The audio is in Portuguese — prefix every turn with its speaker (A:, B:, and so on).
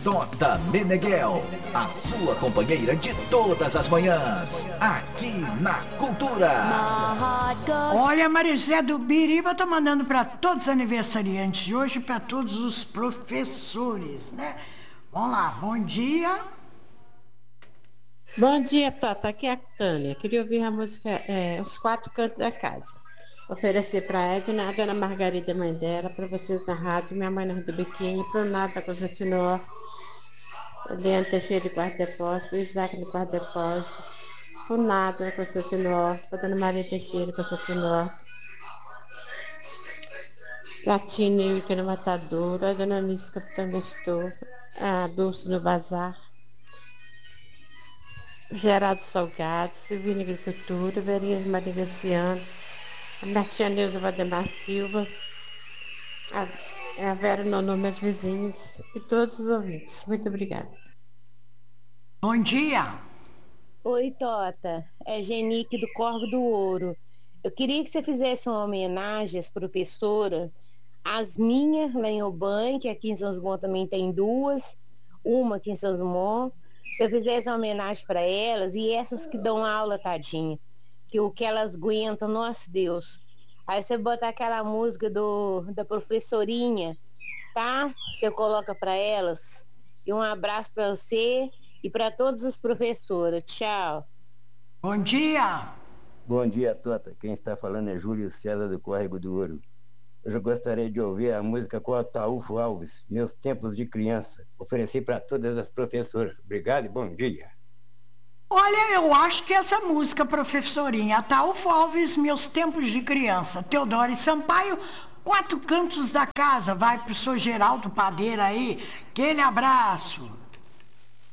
A: Tota Meneghel, a sua companheira de todas as manhãs, aqui na Cultura.
B: Olha, Marizé do Biriba tá mandando para todos os aniversariantes de hoje, para todos os professores, né? Vamos lá, bom dia.
C: Bom dia, Tota. Aqui é a Tânia. Queria ouvir a música Os Quatro Cantos da Casa. Oferecer para a Edna, a dona Margarida, mãe dela, para vocês na rádio, minha mãe na Rua do Biquinho, para o Nada com o Santinó, o Leandro Teixeira de Quarto Depósito, o Isaac no Quarto Depósito, para o Nada com o Santinó, para a dona Maria Teixeira com o Santinó, para a Tina e o no Matador, a dona Alice Capitão Nestor, a Dulce no Bazar, Geraldo Salgado, Silvina Agricultura, Verinha de Maria Graciano, a Martinha Neuza Valdemar Silva, a Vera Nonô, meus vizinhos e todos os ouvintes. Muito obrigada.
B: Bom dia.
D: Oi, Tota. É Genique do Corvo do Ouro. Eu queria que você fizesse uma homenagem às professoras, as minhas lá em Oban, que aqui em São Simão também tem duas, uma aqui em São Simão. Se eu fizesse uma homenagem para elas e essas que dão aula, tadinha, que o que elas aguentam, nosso Deus. Aí você botar aquela música da professorinha, tá? Você coloca para elas. E um abraço para você e para todas as professoras. Tchau.
B: Bom dia.
E: Bom dia, Tota. Quem está falando é Júlio César do Córrego do Ouro. Eu já gostaria de ouvir a música com o Ataúfo Alves, Meus Tempos de Criança. Ofereci para todas as professoras. Obrigado e bom dia.
B: Olha, eu acho que essa música, professorinha, Ataúfo Alves, Meus Tempos de Criança, Teodoro e Sampaio, Quatro Cantos da Casa, vai pro seu Geraldo Padeira aí, aquele abraço.